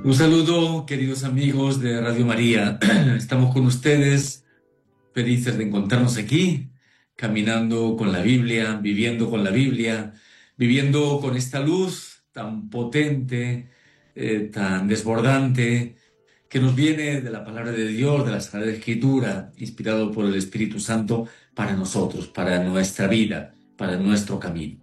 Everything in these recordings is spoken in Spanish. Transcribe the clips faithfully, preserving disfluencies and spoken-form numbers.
Un saludo, queridos amigos de Radio María. Estamos con ustedes, felices de encontrarnos aquí, caminando con la Biblia, viviendo con la Biblia, viviendo con esta luz tan potente, eh, tan desbordante, que nos viene de la palabra de Dios, de la Sagrada Escritura, inspirado por el Espíritu Santo para nosotros, para nuestra vida, para nuestro camino.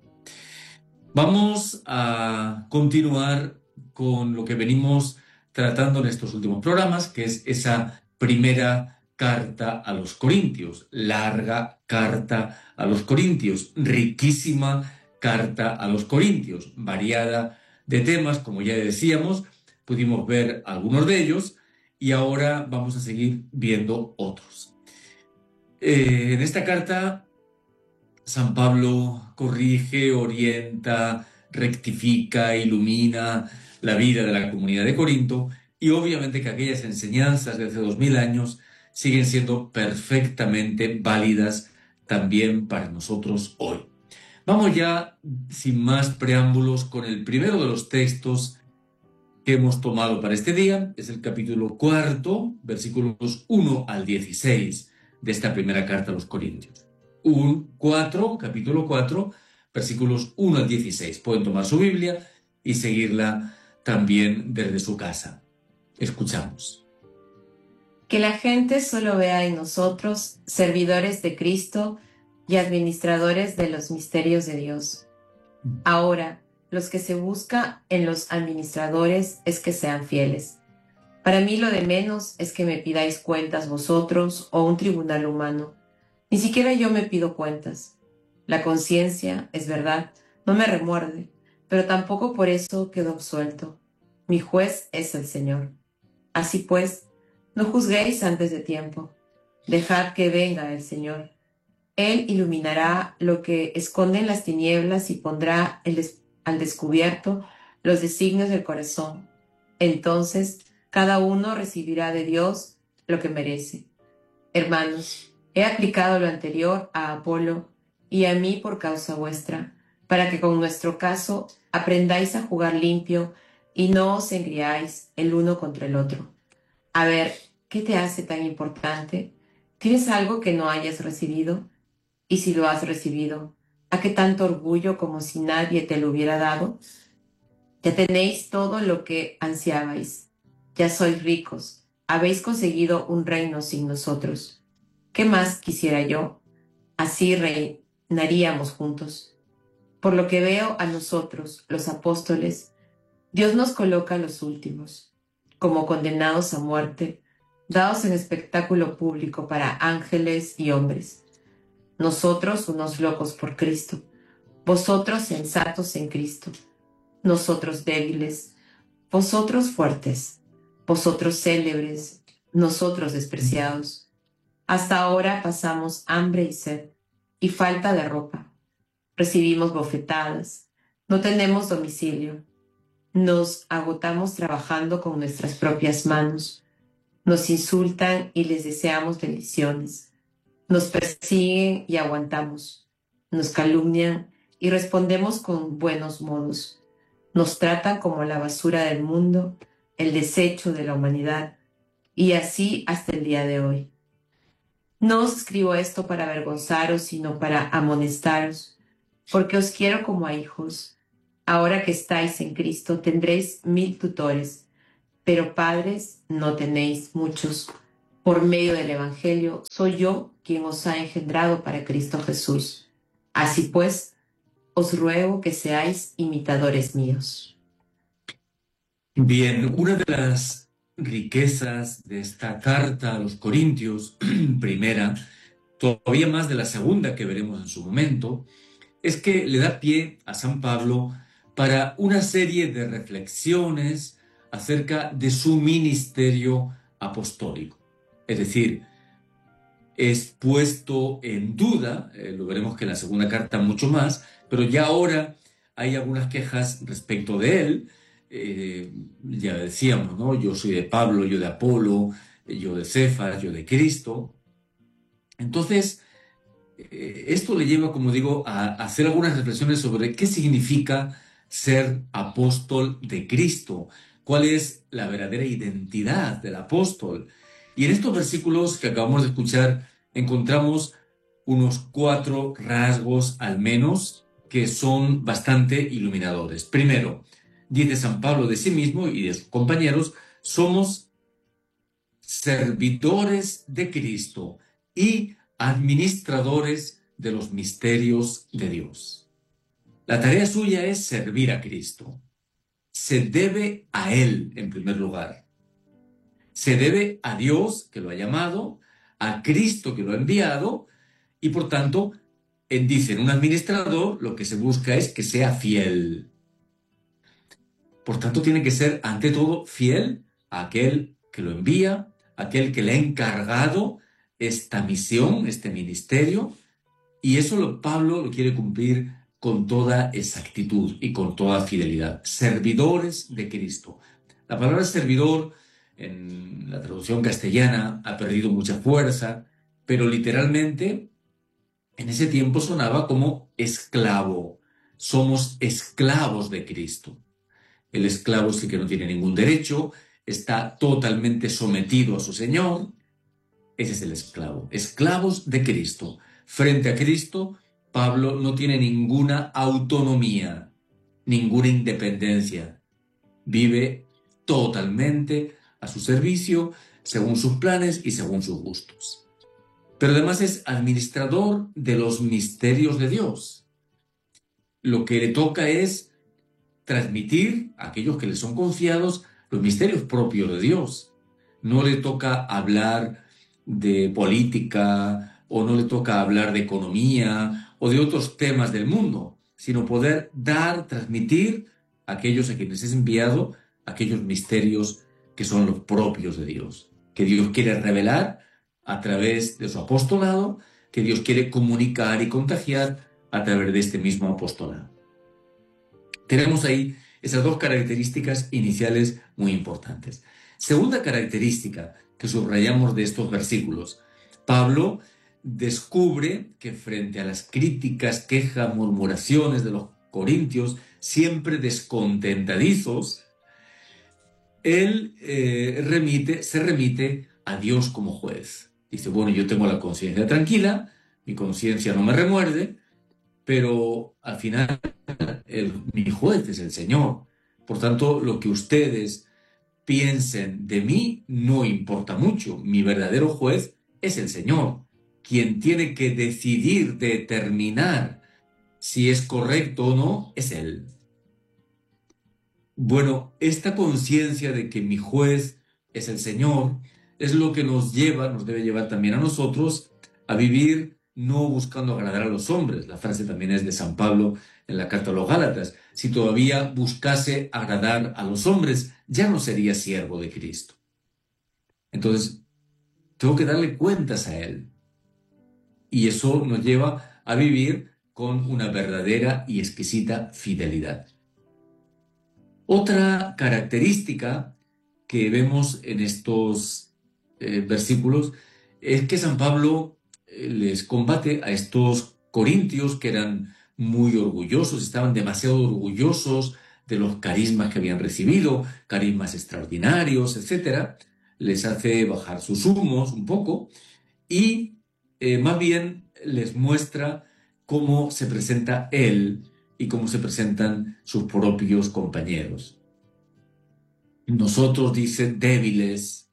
Vamos a continuar con lo que venimos tratando en estos últimos programas, que es esa primera carta a los Corintios, larga carta a los Corintios, riquísima carta a los Corintios, variada de temas, como ya decíamos, pudimos ver algunos de ellos y ahora vamos a seguir viendo otros. Eh, en esta carta San Pablo corrige, orienta, rectifica, ilumina la vida de la comunidad de Corinto y obviamente que aquellas enseñanzas de hace dos mil años siguen siendo perfectamente válidas también para nosotros hoy. Vamos ya, sin más preámbulos, con el primero de los textos que hemos tomado para este día. Es el capítulo cuarto, versículos uno al dieciséis de esta primera carta a los Corintios. Un cuatro, capítulo cuatro, versículos uno al dieciséis. Pueden tomar su Biblia y seguirla también desde su casa. Escuchamos. Que la gente solo vea en nosotros servidores de Cristo y administradores de los misterios de Dios. Ahora, los que se busca en los administradores es que sean fieles. Para mí lo de menos es que me pidáis cuentas vosotros o un tribunal humano. Ni siquiera yo me pido cuentas. La conciencia, es verdad, no me remuerde, pero tampoco por eso quedo absuelto. Mi juez es el Señor. Así pues, no juzguéis antes de tiempo. Dejad que venga el Señor. Él iluminará lo que esconde en las tinieblas y pondrá el des- al descubierto los designios del corazón. Entonces, cada uno recibirá de Dios lo que merece. Hermanos, he aplicado lo anterior a Apolo y a mí por causa vuestra, para que con nuestro caso aprendáis a jugar limpio y no os engriáis el uno contra el otro. A ver, ¿qué te hace tan importante? ¿Tienes algo que no hayas recibido? Y si lo has recibido, ¿a qué tanto orgullo como si nadie te lo hubiera dado? Ya tenéis todo lo que ansiabais. Ya sois ricos. Habéis conseguido un reino sin nosotros. ¿Qué más quisiera yo? Así reinaríamos juntos. Por lo que veo a nosotros, los apóstoles, Dios nos coloca los últimos, como condenados a muerte, dados en espectáculo público para ángeles y hombres. Nosotros unos locos por Cristo, vosotros sensatos en Cristo, nosotros débiles, vosotros fuertes, vosotros célebres, nosotros despreciados. Hasta ahora pasamos hambre y sed, y falta de ropa. Recibimos bofetadas, no tenemos domicilio. Nos agotamos trabajando con nuestras propias manos. Nos insultan y les deseamos bendiciones. Nos persiguen y aguantamos. Nos calumnian y respondemos con buenos modos. Nos tratan como la basura del mundo, el desecho de la humanidad, y así hasta el día de hoy. No os escribo esto para avergonzaros, sino para amonestaros, porque os quiero como a hijos. Ahora que estáis en Cristo tendréis mil tutores, pero padres no tenéis muchos. Por medio del Evangelio soy yo quien os ha engendrado para Cristo Jesús. Así pues, os ruego que seáis imitadores míos. Bien, una de las riquezas de esta carta a los Corintios, primera, todavía más de la segunda que veremos en su momento, es que le da pie a San Pablo para una serie de reflexiones acerca de su ministerio apostólico. Es decir, es puesto en duda, eh, lo veremos que en la segunda carta mucho más, pero ya ahora hay algunas quejas respecto de él. Eh, ya decíamos, ¿no? Yo soy de Pablo, yo de Apolo, yo de Cefas, yo de Cristo. Entonces, eh, esto le lleva, como digo, a, a hacer algunas reflexiones sobre qué significa ser apóstol de Cristo, cuál es la verdadera identidad del apóstol. Y en estos versículos que acabamos de escuchar encontramos unos cuatro rasgos al menos que son bastante iluminadores. Primero, dice San Pablo de sí mismo y de sus compañeros, somos servidores de Cristo y administradores de los misterios de Dios. La tarea suya es servir a Cristo. Se debe a Él en primer lugar. Se debe a Dios que lo ha llamado, a Cristo que lo ha enviado y por tanto, en, dice en un administrador, lo que se busca es que sea fiel. Por tanto, tiene que ser ante todo fiel a aquel que lo envía, a aquel que le ha encargado esta misión, este ministerio, y eso lo, Pablo lo quiere cumplir con toda exactitud y con toda fidelidad. Servidores de Cristo. La palabra servidor en la traducción castellana ha perdido mucha fuerza, pero literalmente en ese tiempo sonaba como esclavo. Somos esclavos de Cristo. El esclavo sí que no tiene ningún derecho, está totalmente sometido a su Señor. Ese es el esclavo. Esclavos de Cristo. Frente a Cristo, Pablo no tiene ninguna autonomía, ninguna independencia. Vive totalmente a su servicio, según sus planes y según sus gustos. Pero además es administrador de los misterios de Dios. Lo que le toca es transmitir a aquellos que le son confiados los misterios propios de Dios. No le toca hablar de política o no le toca hablar de economía o de otros temas del mundo, sino poder dar, transmitir a aquellos a quienes es enviado aquellos misterios que son los propios de Dios, que Dios quiere revelar a través de su apostolado, que Dios quiere comunicar y contagiar a través de este mismo apostolado. Tenemos ahí esas dos características iniciales muy importantes. Segunda característica que subrayamos de estos versículos. Pablo descubre que frente a las críticas, quejas, murmuraciones de los corintios, siempre descontentadizos, él eh, remite, se remite a Dios como juez. Dice, bueno, yo tengo la conciencia tranquila, mi conciencia no me remuerde, pero al final el, mi juez es el Señor. Por tanto, lo que ustedes piensen de mí no importa mucho. Mi verdadero juez es el Señor, quien tiene que decidir, determinar si es correcto o no, es Él. Bueno, esta conciencia de que mi juez es el Señor es lo que nos lleva, nos debe llevar también a nosotros a vivir no buscando agradar a los hombres. La frase también es de San Pablo en la carta a los Gálatas. Si todavía buscase agradar a los hombres, ya no sería siervo de Cristo. Entonces, tengo que darle cuentas a Él. Y eso nos lleva a vivir con una verdadera y exquisita fidelidad. Otra característica que vemos en estos eh, versículos es que San Pablo eh, les combate a estos corintios que eran muy orgullosos, estaban demasiado orgullosos de los carismas que habían recibido, carismas extraordinarios, etcétera. Les hace bajar sus humos un poco y eh, más bien les muestra cómo se presenta él y cómo se presentan sus propios compañeros. Nosotros, dice, débiles,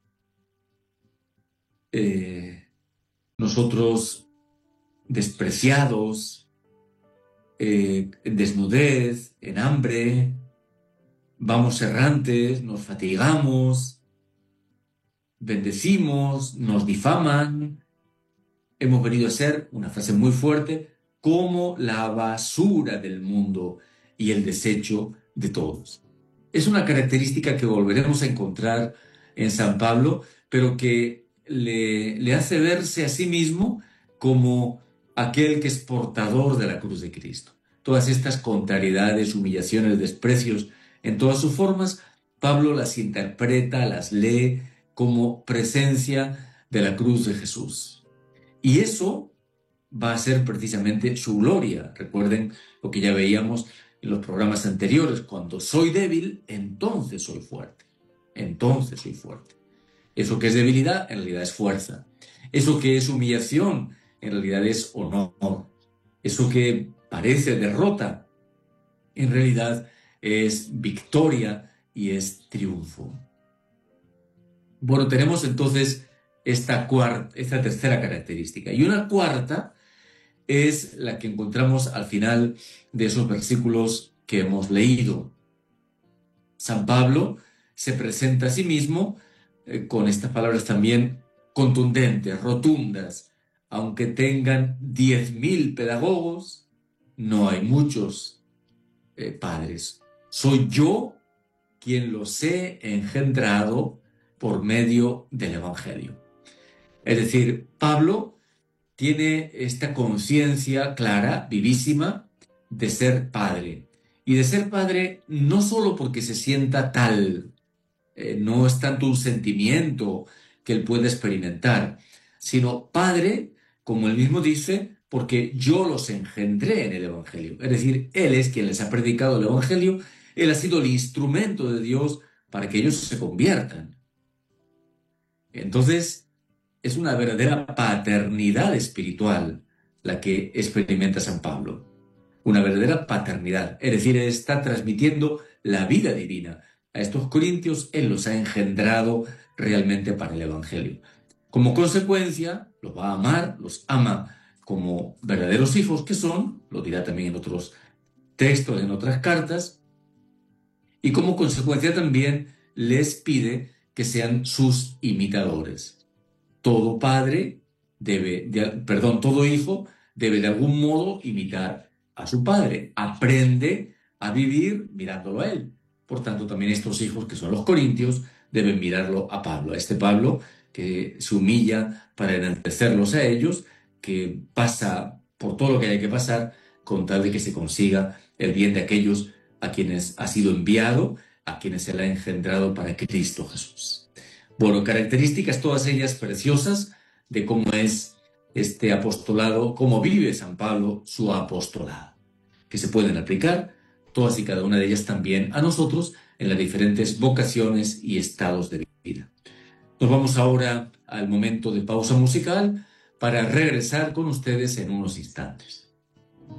eh, nosotros despreciados, eh, en desnudez, en hambre, vamos errantes, nos fatigamos, bendecimos, nos difaman, hemos venido a ser, una frase muy fuerte, como la basura del mundo y el desecho de todos. Es una característica que volveremos a encontrar en San Pablo, pero que le, le hace verse a sí mismo como aquel que es portador de la cruz de Cristo. Todas estas contrariedades, humillaciones, desprecios, en todas sus formas, Pablo las interpreta, las lee como presencia de la cruz de Jesús. Y eso va a ser precisamente su gloria. Recuerden lo que ya veíamos en los programas anteriores. Cuando soy débil, entonces soy fuerte. entonces soy fuerte. Eso que es debilidad, en realidad es fuerza. Eso que es humillación, en realidad es honor. Eso que parece derrota, en realidad es victoria y es triunfo. Bueno, tenemos entonces esta, cuarta, esta tercera característica. Y una cuarta es la que encontramos al final de esos versículos que hemos leído. San Pablo se presenta a sí mismo eh, con estas palabras también contundentes, rotundas. Aunque tengan diez mil pedagogos, no hay muchos eh, padres. Soy yo quien los he engendrado por medio del Evangelio. Es decir, Pablo tiene esta conciencia clara, vivísima, de ser padre. Y de ser padre no solo porque se sienta tal, eh, no es tanto un sentimiento que él puede experimentar, sino padre, como él mismo dice, porque yo los engendré en el Evangelio. Es decir, él es quien les ha predicado el Evangelio, él ha sido el instrumento de Dios para que ellos se conviertan. Entonces, es una verdadera paternidad espiritual la que experimenta San Pablo. Una verdadera paternidad. Es decir, él está transmitiendo la vida divina. A estos corintios él los ha engendrado realmente para el Evangelio. Como consecuencia, los va a amar, los ama como verdaderos hijos que son, lo dirá también en otros textos, en otras cartas, y como consecuencia también les pide que sean sus imitadores. Todo padre debe, de, perdón, todo hijo debe de algún modo imitar a su padre. Aprende a vivir mirándolo a él. Por tanto, también estos hijos, que son los corintios, deben mirarlo a Pablo, a este Pablo que se humilla para enaltecerlos a ellos, que pasa por todo lo que hay que pasar con tal de que se consiga el bien de aquellos a quienes ha sido enviado, a quienes se le ha engendrado para Cristo Jesús. Bueno, características todas ellas preciosas de cómo es este apostolado, cómo vive San Pablo su apostolado, que se pueden aplicar todas y cada una de ellas también a nosotros en las diferentes vocaciones y estados de vida. Nos vamos ahora al momento de pausa musical para regresar con ustedes en unos instantes.